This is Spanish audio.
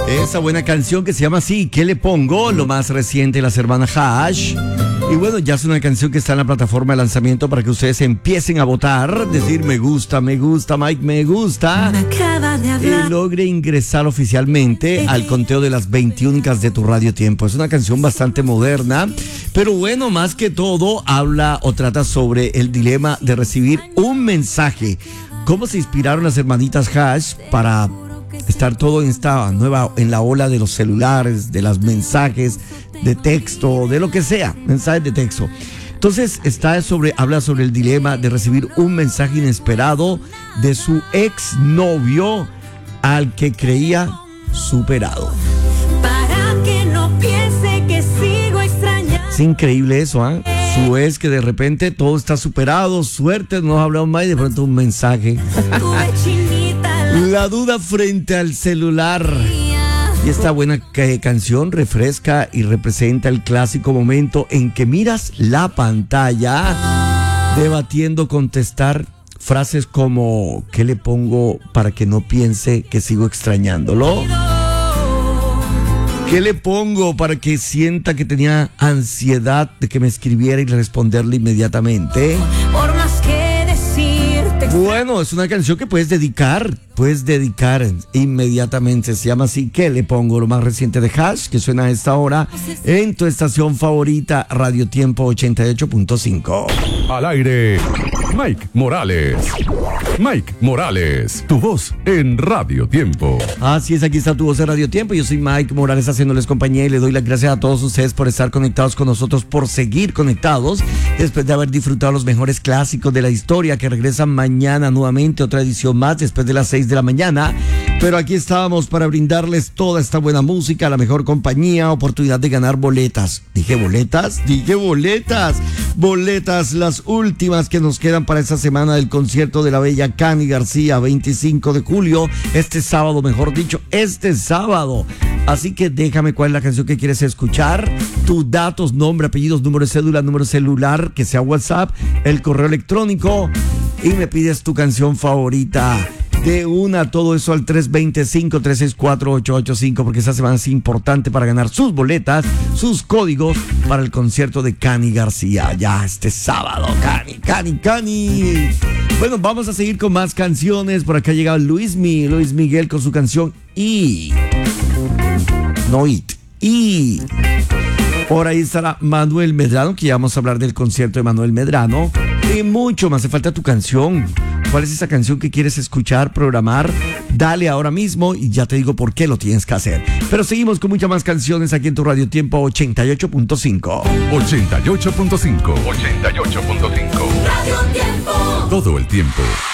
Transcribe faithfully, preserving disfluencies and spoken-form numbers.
Esa buena canción que se llama así, ¿qué le pongo? Lo más reciente de las hermanas Hash. Y bueno, ya es una canción que está en la plataforma de lanzamiento para que ustedes empiecen a votar, decir me gusta, me gusta, Mike, me gusta. Y logre ingresar oficialmente al conteo de las veintiuna de tu Radio Tiempo. Es una canción bastante moderna, pero bueno, más que todo habla o trata sobre el dilema de recibir un mensaje. ¿Cómo se inspiraron las hermanitas Hash para estar todo en esta nueva, en la ola de los celulares, de los mensajes de texto, de lo que sea, mensajes de texto? Entonces está sobre, habla sobre el dilema de recibir un mensaje inesperado de su exnovio al que creía superado. Para que no piense que sigo extrañando. Es increíble eso, ¿eh? Su ex que de repente todo está superado, suerte, no hablamos más y de pronto un mensaje. La duda frente al celular. Y esta buena canción refresca y representa el clásico momento en que miras la pantalla debatiendo contestar frases como ¿qué le pongo para que no piense que sigo extrañándolo? ¿Qué le pongo para que sienta que tenía ansiedad de que me escribiera y responderle inmediatamente? Por más que decirte. Bueno, es una canción que puedes dedicar, puedes dedicar inmediatamente. Se llama así, ¿qué le pongo? Lo más reciente de Hash, que suena a esta hora en tu estación favorita, Radio Tiempo ochenta y ocho punto cinco. Al aire, Mike Morales. Mike Morales, tu voz en Radio Tiempo. Así es, aquí está tu voz en Radio Tiempo. Yo soy Mike Morales haciéndoles compañía y le doy las gracias a todos ustedes por estar conectados con nosotros, por seguir conectados después de haber disfrutado los mejores clásicos de la historia que regresan mañana nuevamente, otra edición más después de las seis de la mañana. Pero aquí estábamos para brindarles toda esta buena música, la mejor compañía, oportunidad de ganar boletas. ¿Dije boletas? Dije boletas. Boletas, las últimas que nos quedan para esta semana del concierto de la bella Cani García, veinticinco de julio, este sábado, mejor dicho, este sábado. Así que déjame cuál es la canción que quieres escuchar, tus datos, nombre, apellidos, número de cédula, número celular, que sea WhatsApp, el correo electrónico, y me pides tu canción favorita. De una, todo eso al tres dos cinco, tres seis cuatro, ocho ocho cinco, porque esta semana es importante para ganar sus boletas, sus códigos para el concierto de Cani García, ya este sábado. Cani, Cani, Cani. Bueno, vamos a seguir con más canciones. Por acá ha llegado Luis, Mi, Luis Miguel con su canción Y. No It. Y. Por ahí estará Manuel Medrano, que ya vamos a hablar del concierto de Manuel Medrano. Y mucho más, hace falta tu canción. ¿Cuál es esa canción que quieres escuchar, programar? Dale ahora mismo y ya te digo por qué lo tienes que hacer. Pero seguimos con muchas más canciones aquí en tu Radio Tiempo ochenta y ocho punto cinco. ochenta y ocho punto cinco. ochenta y ocho punto cinco. Radio Tiempo. Todo el tiempo.